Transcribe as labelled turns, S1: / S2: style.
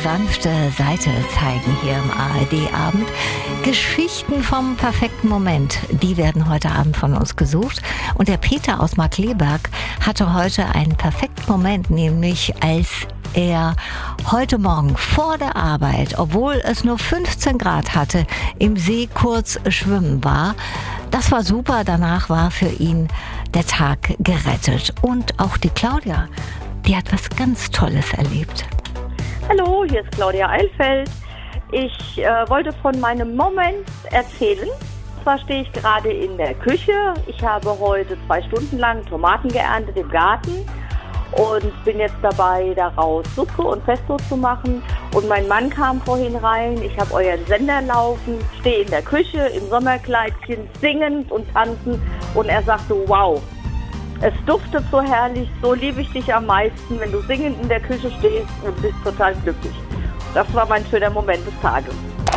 S1: sanfte Seite zeigen hier im ARD-Abend. Geschichten vom perfekten Moment, die werden heute Abend von uns gesucht. Und der Peter aus Markkleeberg hatte heute einen perfekten Moment, nämlich als er heute Morgen vor der Arbeit, obwohl es nur 15 Grad hatte, im See kurz schwimmen war. Das war super, danach war für ihn der Tag gerettet. Und auch die Claudia, die hat was ganz Tolles erlebt.
S2: Hallo, hier ist Claudia Eilfeld. Ich wollte von meinem Moment erzählen. Und zwar stehe ich gerade in der Küche. Ich habe heute 2 Stunden lang Tomaten geerntet im Garten und bin jetzt dabei, daraus Suppe und Pesto zu machen. Und mein Mann kam vorhin rein. Ich habe euren Sender laufen, stehe in der Küche im Sommerkleidchen, singend und tanzen. Und er sagte, wow, es duftet so herrlich, so liebe ich dich am meisten, wenn du singend in der Küche stehst und bist total glücklich. Das war mein schöner Moment des Tages.